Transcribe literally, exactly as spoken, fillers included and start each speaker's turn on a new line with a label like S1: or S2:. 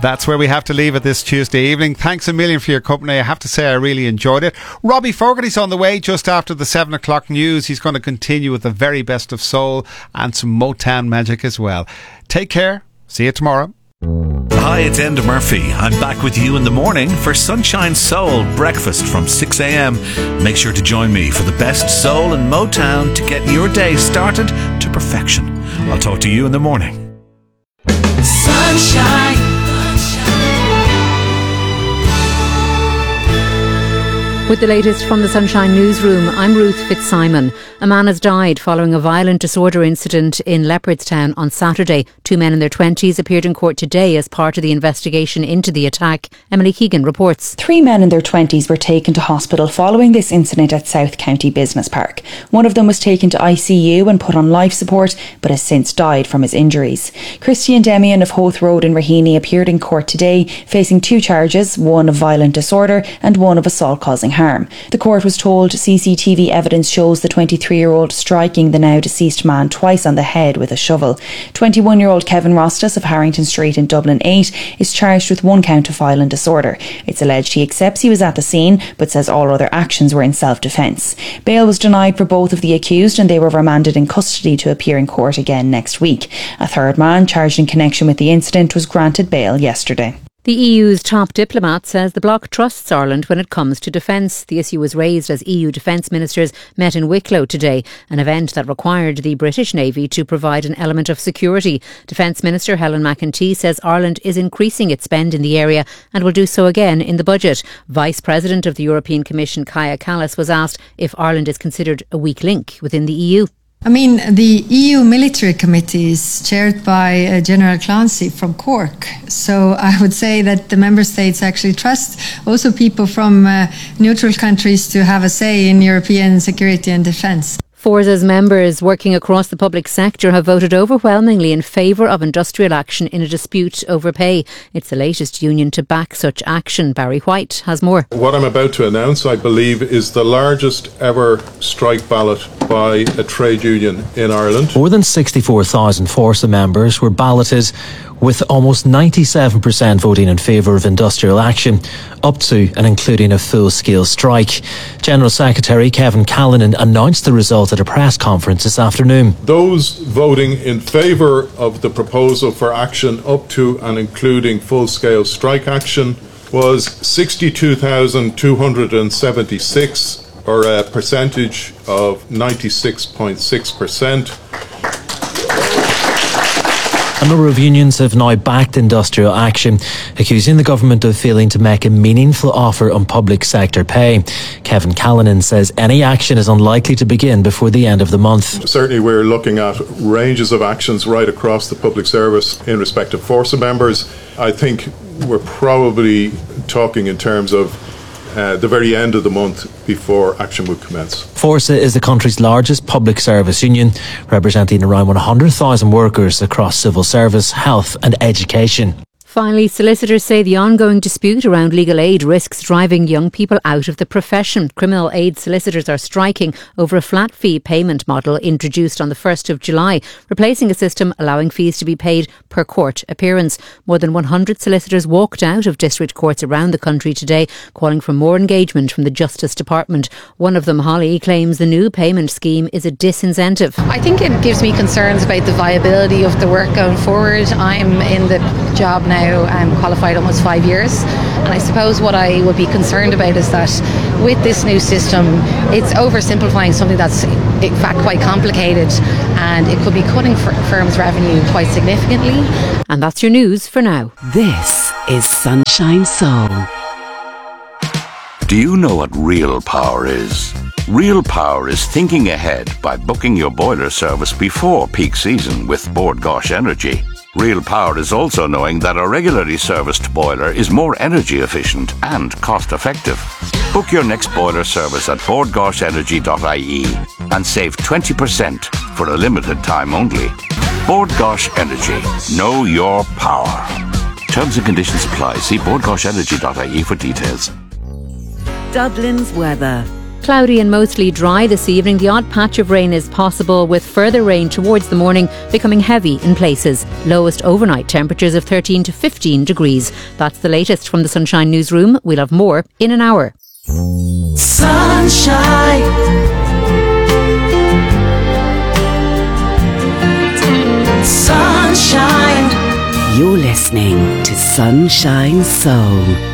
S1: That's where we have to leave it this Tuesday evening. Thanks a million for your company. I have to say I really enjoyed it. Robbie Fogarty's on the way just after the seven o'clock news. He's going to continue with the very best of soul and some Motown magic as well. Take care. See you tomorrow.
S2: Hi, it's Enda Murphy. I'm back with you in the morning for Sunshine Soul breakfast from six a.m. Make sure to join me for the best soul and Motown to get your day started to perfection. I'll talk to you in the morning.
S3: Sunshine.
S4: With the latest from the Sunshine Newsroom, I'm Ruth Fitzsimon. A man has died following a violent disorder incident in Leopardstown on Saturday. Two men in their twenties appeared in court today as part of the investigation into the attack. Emily Keegan reports.
S5: Three men in their twenties were taken to hospital following this incident at South County Business Park. One of them was taken to I C U and put on life support, but has since died from his injuries. Christian Demian of Hoath Road in Raheny appeared in court today, facing two charges, one of violent disorder and one of assault causing harm. The court was told C C T V evidence shows the twenty-three-year-old striking the now deceased man twice on the head with a shovel. twenty-one-year-old Kevin Rostas of Harrington Street in Dublin eight is charged with one count of violent disorder. It's alleged he accepts he was at the scene, but says all other actions were in self-defence. Bail was denied for both of the accused and they were remanded in custody to appear in court again next week. A third man charged in connection with the incident was granted bail yesterday.
S4: The E U's top diplomat says the bloc trusts Ireland when it comes to defence. The issue was raised as E U defence ministers met in Wicklow today, an event that required the British Navy to provide an element of security. Defence Minister Helen McEntee says Ireland is increasing its spend in the area and will do so again in the budget. Vice President of the European Commission Kaja Kallas was asked if Ireland is considered a weak link within the E U.
S6: I mean, the E U Military Committee is chaired by uh, General Clancy from Cork. So I would say that the member states actually trust also people from uh, neutral countries to have a say in European security and defence.
S4: Forza's members working across the public sector have voted overwhelmingly in favour of industrial action in a dispute over pay. It's the latest union to back such action. Barry White has more.
S7: What I'm about to announce, I believe, is the largest ever strike ballot by a trade union in Ireland.
S8: More than sixty-four thousand Forza members were balloted, with almost ninety-seven percent voting in favour of industrial action, up to and including a full-scale strike. General Secretary Kevin Callanan announced the result at a press conference this afternoon.
S7: Those voting in favour of the proposal for action up to and including full-scale strike action was sixty-two thousand two hundred seventy-six, or a percentage of ninety-six point six percent.
S8: A number of unions have now backed industrial action, accusing the government of failing to make a meaningful offer on public sector pay. Kevin Callanan says any action is unlikely to begin before the end of the month.
S7: Certainly we're looking at ranges of actions right across the public service in respect of Forza members. I think we're probably talking in terms of Uh, the very end of the month before action would commence.
S8: Forza is the country's largest public service union, representing around one hundred thousand workers across civil service, health and education.
S4: Finally, solicitors say the ongoing dispute around legal aid risks driving young people out of the profession. Criminal aid solicitors are striking over a flat fee payment model introduced on the first of July, replacing a system allowing fees to be paid per court appearance. More than one hundred solicitors walked out of district courts around the country today, calling for more engagement from the Justice Department. One of them, Holly, claims the new payment scheme is a disincentive.
S9: I think it gives me concerns about the viability of the work going forward. I'm in the job now. I'm qualified almost five years, and I suppose what I would be concerned about is that with this new system, it's oversimplifying something that's in fact quite complicated, and it could be cutting firms' revenue quite significantly.
S4: And that's your news for now.
S3: This is Sunshine Soul.
S10: Do you know what real power is? Real power is thinking ahead by booking your boiler service before peak season with Bord Gáis Energy. Real power is also knowing that a regularly serviced boiler is more energy efficient and cost effective. Book your next boiler service at bord gáis energy dot I E and save twenty percent for a limited time only. Bord Gáis Energy. Know your power. Terms and conditions apply. See bord gáis energy dot I E for details.
S3: Dublin's weather.
S4: Cloudy and mostly dry this evening. The odd patch of rain is possible, with further rain towards the morning becoming heavy in places. Lowest overnight temperatures of thirteen to fifteen degrees. That's the latest from the Sunshine Newsroom. We'll have more in an hour.
S3: Sunshine. Sunshine. You're listening to Sunshine Soul.